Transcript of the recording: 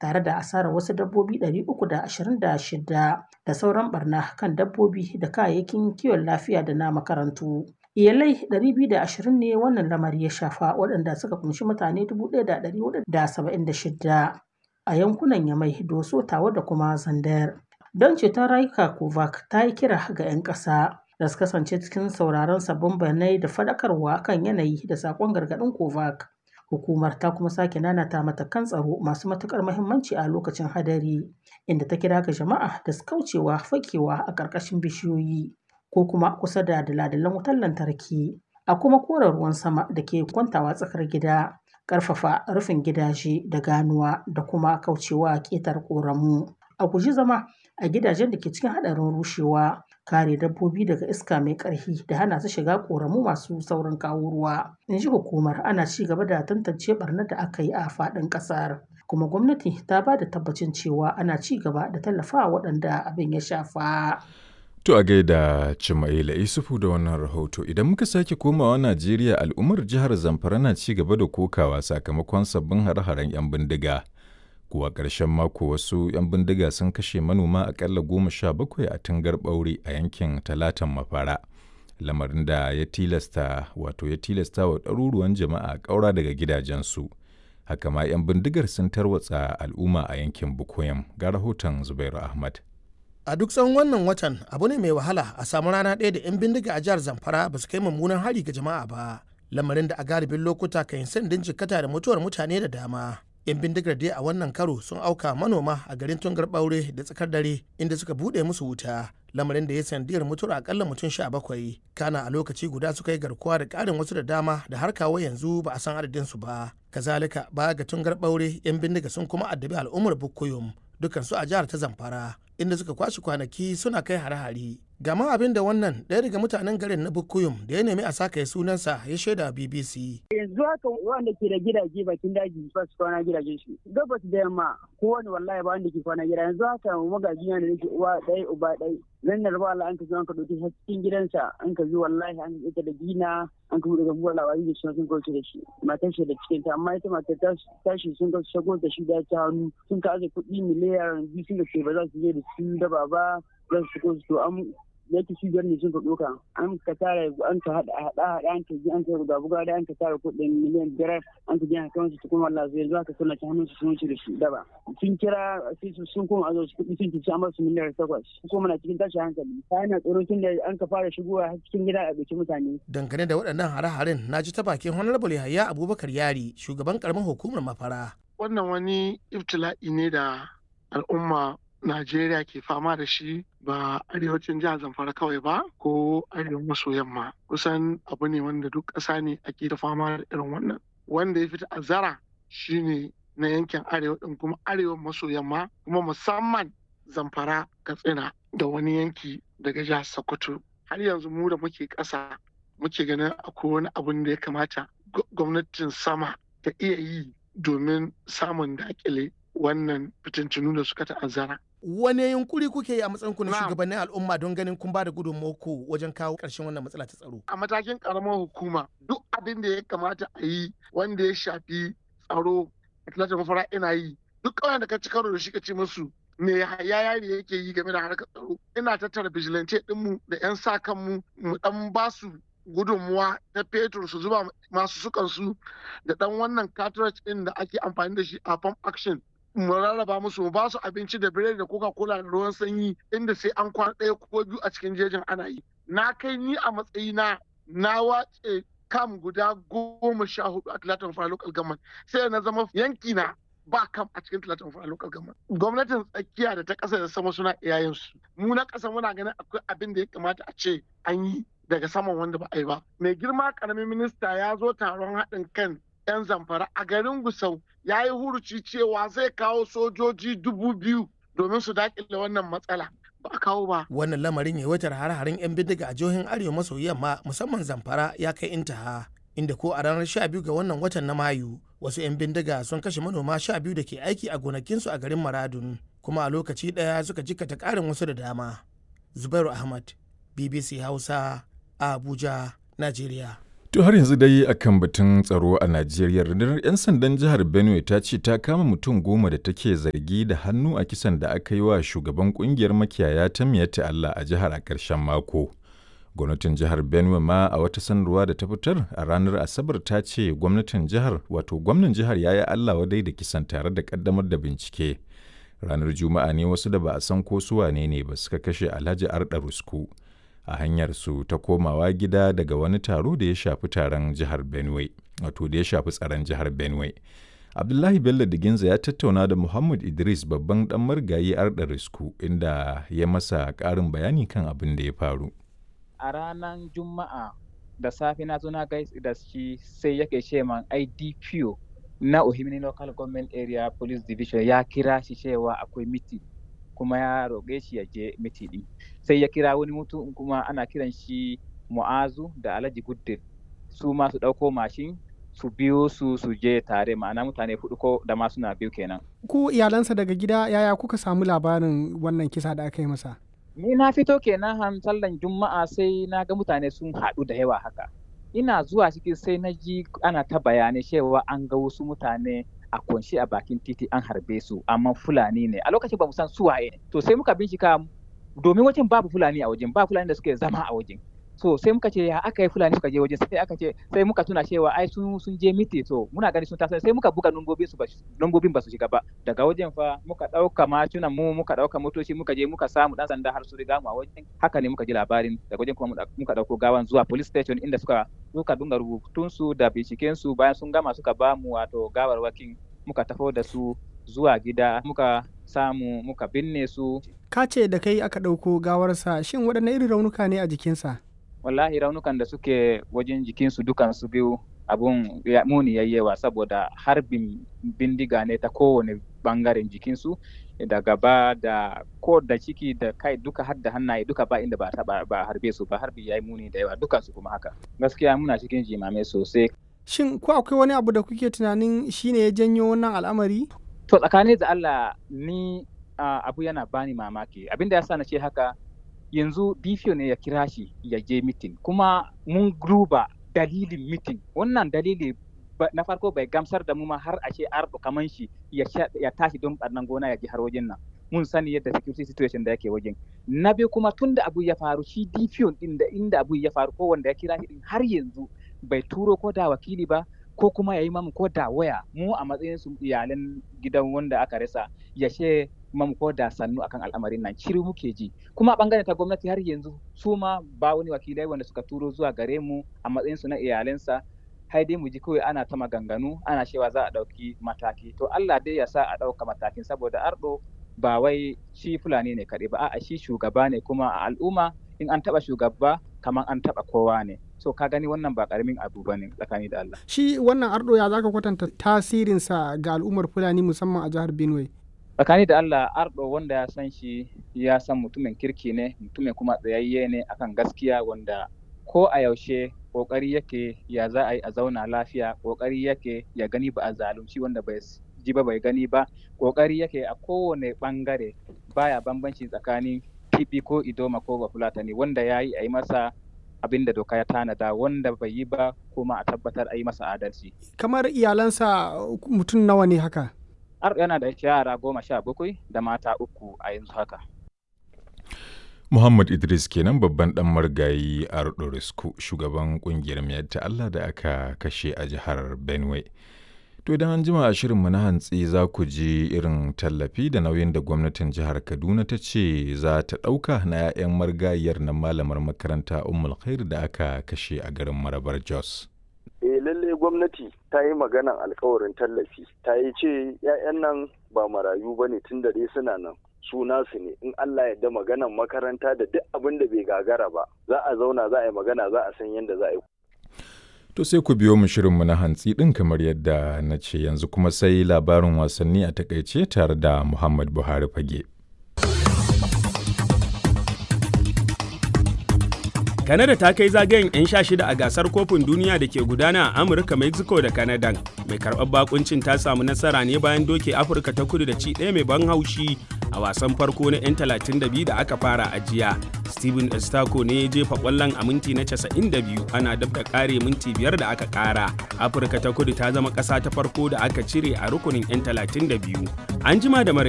tare da asarar wasu dabbobi 326 da sauran barna kan dabbobi da kayayyakin kiwon lafiya da na makarantu. Iyalai 220 ne wannan lamari ya shafa waɗanda suka kunshi mutane 1,476 a yankunan Yamai, Doso, Tawa da kuma Zandar. Don ceton rayuka, COVAX ta yi kira ga 'yan ƙasa da su kasance cikin sauraron sabbin bayanai da faɗakarwa kan yanayi da saƙon gargaɗin COVAX. Hukumar ta kuma sake nanata matakan tsaro masu matuƙar muhimmanci a lokacin hadari, inda ta kira ga jama'a da su kaucewa fakewa a ƙarƙashin bishiyoyi ko kuma kusa da dala-dalan wutar lantarki, a kuma kore ruwan sama da ke kwantawa tsakar gida, ƙarfafa rufin gidaje da ganuwa da kuma kaucewa ƙetar ƙoramu. A guji zama a gidajen da ke cikin haɗarin rushewa, kare dabbobi daga iska mai ƙarfi da hana su shiga ƙoramu masu saurin kawo ruwa. In ji hukumar, ana ci gaba da tantance ɓarnar da aka yi a faɗin ƙasar, kuma gwamnati ta ba da tabbacin cewa ana ci gaba da tallafawa waɗanda abin ya shafa. To a gaida Cimaila Isufu da wannan rahoto. Idan muka sake komawa Najeriya, al'ummar jihar Zamfara na ci gaba da kokawa sakamakon sabbin hare-haren 'yan bindiga. Kuwa ƙarshen mako wasu 'yan bindiga sun kashe manoma aƙalla 17 a Tungar Ɓaure a yankin Talatan Mafara. Lamarin da ya tilasta wa ɗaruruwan jama'a ƙaura daga gidajensu. Haka ma 'yan bindigar sun tarwatsa al'umma a yankin Bukoyam. Ga rahoton Zubairu Ahmad. A duk tsawon wannan watan abu ne mai wahala a samu rana ɗaya da 'yan bindiga a jihar Zamfara ba su kai mummunan hari ga jama'a ba. Lamarin da a galibin lokuta kan yi sandin jikkata da mutuwar mutane da dama. 'Yan bindigar dai a wannan karo sun auka manoma a garin Tungar Ɓaure da tsakar dare inda suka buɗe musu wuta. Lamarin da ya sandiyar mutuwar akalla mutum 17. Kana a lokaci guda suka yi garkuwa da ƙarin wasu da dama da har kawo yanzu ba a san adadin su ba. Kazalika baya ga Tungar Ɓaure 'yan bindiga sun kuma addabi al'ummar Bukuyum dukansu a jihar ta Zamfara, inda suka kwashe kwanaki suna kai hare-hare. Gama abin da wannan ɗaya daga mutanen garin na Bukuyum da ya nemi a saka ya sunansa ya shaida BBC. Yanzu haka wanda ke da gidaje bakin daji ba su kwana gidajen shi. Gabas da yamma kowane wallahi ba wanda ke kwana gida. Yanzu haka magaji yana nake uwa ɗaya uba ɗaya. Zan da rabu Allah an ka zo an ka ɗauki cikin gidansa an ka zo wallahi an ka da gina an ka buɗe gabuwar labari da shi sun kauce da shi. Matar shi da cikin ta amma ita matar tashi sun kauce shago da shi da ta hannu sun ka aje kuɗi miliyan 2 sun da ke ba za su je da su da baba za su ko su an yake shi ne sun ka ɗauka an ka tara an ka haɗa an ka ji an ka ruga buga da an ka tara kuɗin miliyan 5 an ka ji an kawo su cikin wallahi zai zuwa ka suna ta hannun su sun wuce da shi daba sun kira sai sun koma a zo su kuɗi sun ci an su miliyan 8 kuma na cikin tashin hankali ta yana tsoro tun da an ka fara shigowa cikin gida a ɗauki mutane. Dangane da waɗannan hare-haren na ji ta bakin Honorable Yahaya Abubakar Yari shugaban karamar hukumar Mafara. Wannan wani ibtila'i ne da al'umma Najeriya ke fama da shi ba arewacin jihar Zamfara kawai ba ko arewa maso yamma. Kusan abu ne wanda duk ƙasa ne ake da fama da irin wannan. Wanda ya fi ta'azzara shine na yankin arewa ɗin kuma arewa maso yamma kuma musamman Zamfara, Katsina da wani yanki daga jihar Sokoto. Har yanzu mu da muke ƙasa muke ganin akwai wani abun da ya kamata gwamnatin sama ta iya yi domin samun daƙile wannan fitintunu da suka ta'azzara. Wane yunkuri kuke yi a matsayin ku na shugabannin al'umma don ganin kun ba da gudunmawarku wajen kawo ƙarshen wannan matsala ta tsaro? A matakin ƙaramar hukuma duk abin da ya kamata a yi wanda ya shafi tsaro a Talatin Mafara ina yi. Duk ƙauyen da ka ci karo da shi ka ce musu me yari yake yi game da harkar tsaro. Ina tattara vigilante ɗinmu da 'yan sa kanmu mu ɗan ba su gudunmuwa ta fetur su zuba masu sukansu da ɗan wannan cartridge ɗin da ake amfani da shi a pump action. Mu rarraba musu mu ba su abinci da biredi da coca-cola da ruwan sanyi inda sai an kwana ɗaya ko biyu a cikin jejin ana yi. Na kai ni a matsayina na wace kam guda 14 a Talatin Mafara local government sai na zama yanki na ba kam a cikin Talatin Mafara local government. Gwamnatin tsakiya da ta ƙasa da sama suna iyayensu. Mu na ƙasa muna ganin akwai abin da ya kamata a ce an yi daga saman wanda ba a yi ba. Mai girma ƙaramin minista ya zo taron haɗin kan 'yan Zamfara a garin Gusau ya yi huruci cewa zai kawo sojoji 2,000 domin su daƙile wannan matsala. Ba a kawo ba. Wannan lamarin yawaitar hare-haren 'yan bindiga a jihohin arewa maso yamma musamman Zamfara ya kai intaha. Inda ko a ranar 12 ga wannan watan na Mayu wasu 'yan bindiga sun kashe manoma 12 da ke aiki a gonakinsu a garin Maradun kuma a lokaci ɗaya suka jikkata ƙarin wasu da dama. Zubairu Ahmad, BBC Hausa, Abuja, Najeriya. To har yanzu dai akan batun tsaro a Najeriya, rundunar 'yan sandan jihar Benue ta ce ta kama mutum 10 da take zargi da hannu a kisan da aka yi wa shugaban kungiyar makiyaya ta Miyetti Allah a jihar a ƙarshen mako. Gwamnatin jihar Benue ma a wata sanarwa da ta fitar a ranar Asabar ta ce gwamnan jihar ya yi Allah wadai da kisan tare da ƙaddamar da bincike. Ranar Juma'a ne wasu da ba a san ko su wane ne ba suka kashe Alhaji Arda Rusku a hanyar su ta komawa gida daga wani taro da ya shafi taron jihar Benue, wato da ya shafi tsaron jihar Benue. Abdullahi Bello Diginza ya tattauna da Muhammad Idris babban dan marigayi Arda Rusku inda ya masa ƙarin bayani kan abin da ya faru. A ranar Juma'a da safe na zo na gaisa da shi sai yake ce man IDPO na Ohimini Local Government Area Police Division ya kira shi cewa akwai miti kuma ya roƙe shi ya je miti ɗin. Sai ya kira wani mutum kuma ana kiran shi Mu'azu da Alhaji Guddin su ma su ɗauko mashin su biyo su je tare, ma'ana mutane 4 ko da ma suna biyu kenan. Ku iyalansa daga gida yaya kuka samu labarin wannan kisa da aka yi masa? Ni na fito kenan sallan Juma'a sai na ga mutane sun haɗu da yawa haka. Ina zuwa ciki sai na ji ana ta bayanai cewa an ga wasu mutane a kunshi a bakin titi an harbe su, amma Fulani ne. A lokacin ba mu san su waye ne. To sai muka bincika domin wajen babu Fulani a wajen, ba Fulani da suke zama a wajen. So sai muka ce ya aka yi Fulani suka je wajen, sai muka tuna cewa ai sun je miti, to muna gani sun taso, sai muka buga lambobin ba su shiga ba. Daga wajen fa muka ɗauka matunan mu, muka ɗauka motoci, muka je muka samu ɗan sanda har su riga mu a wajen. Haka ne muka ji labarin, daga wajen kuma muka ɗauko gawan zuwa police station inda suka dunga rubutun su da binciken su. Bayan sun gama suka ba mu wato gawarwakin, muka tafo da su zuwa gida, muka samu muka binne su. Ka ce da kai aka ɗauko gawarsa, shin waɗanne irin raunuka ne a jikinsa? Wallahi raunukan da suke wajen jikinsu dukansu biyu abun muni yayyewa, saboda harbin bindiga ne ta kowane bangaren jikinsu, da gaba da ko da ciki da kai duka har da hannaye duka ba inda ba harbe su ba. Harbi yayi muni da yawa dukansu kuma haka. Gaskiya muna cikin jimame sosai. Shin ko akwai wani abu da kuke tunanin shine ya janyo wannan al'amari? To tsakanin da Allah ni abu yana bani mamaki. Abinda yasa na ce haka, yanzu DPO ne ya kira shi ya je mitin, kuma mun duba dalilin mitin. Wannan dalili na farko bai gamsar da mu ma har a ce Ardo kaman shi ya tashi don ɓarnan gona ya ji har wajen nan. Mun sani yadda security situation da yake wajen. Na biyu kuma tun da abu ya faru, shi DPO din da inda abu ya faru ko wanda ya kira shi din har yanzu bai turo ko da wakili ba, ko kuma ya yi mamu ko da waya mu a matsayin su iyalan gidan wanda aka rasa ya she mamu ko da sannu akan al'amarin nan. Shiru muke ji. Kuma a bangaren ta gwamnati har yanzu su ma ba wani wakilai wanda suka turo zuwa gare mu a matsayin su na iyalansa. Hai dai mu ji kawai ana ta maganganu, ana cewa za a ɗauki mataki. To Allah dai ya sa a ɗauka matakin, saboda Ardo ba wai shi Fulani ne kaɗai ba, a'a shi shugaba ne, kuma a al'umma in an taɓa shugaba kamar an taɓa kowa ne. So ka gani wannan ba ƙaramin abu ba ne tsakani da Allah. Shi wannan Ardo ya zaka kwatanta tasirinsa ga al'ummar Fulani musamman a jihar Benue? Tsakani da Allah, Ardo wanda ya san shi ya san mutumin kirki ne, mutumin kuma tsayayye ne akan gaskiya, wanda ko a yaushe kokari yake ya za a yi a zauna lafiya, kokari yake ya gani ba a zalunci wanda bai ji ba bai gani ba, kokari yake a kowane bangare baya bambanci tsakanin Tibi ko Idoma ko Bafulatani, wanda ya yi a yi masa abin da doka ya tanada, wanda bai yi ba kuma a tabbatar a yi masa adalci. Kamar iyalansa mutum nawa ne haka? Ardo yana da yara 17 da mata 3 a yanzu haka. Muhammad Idris kenan babban dan marigayi Ardo Rusku, shugaban kungiyar Miyetti Allah da aka kashe a jihar Benue. To idan an jima a shirinmu na hantsi za ku ji irin tallafi da nauyin da gwamnatin jihar Kaduna ta ce za ta ɗauka na 'ya'yan marigayiyar nan malamar makaranta Ummul Khair da aka kashe a garin Marabar Jos. Lalle gwamnati ta yi maganan alkawarin tallafi, ta yi ce 'ya'yan nan ba marayu ba ne, tun da dai suna nan. Suna su ne, in Allah ya da maganan makaranta da duk abin da bai gagara ba, za a zauna za a yi magana, za a san yadda za a yi. To sai ku biyo mu shirinmu na hantsi ɗin kamar yadda na ce, yanzu kuma sai labarin wasanni a takaice tare da Muhammad Buhari Fage. Canada ta kai zagayen 'yan 16 a gasar kofin duniya da ke gudana a Amurka, Mexico da Canada. Mai karɓar bakuncin ta samu nasara ne bayan doke Afirka ta Kudu da ci ɗaya mai ban haushi a wasan farko na 'yan 32 da aka fara a jiya. Steven Estako ne ya jefa ƙwallon a minti na 92 ana dab da ƙare minti 5 da aka ƙara. Afirka ta Kudu ta zama ƙasa ta farko da aka cire a rukunin 'yan 32. An jima da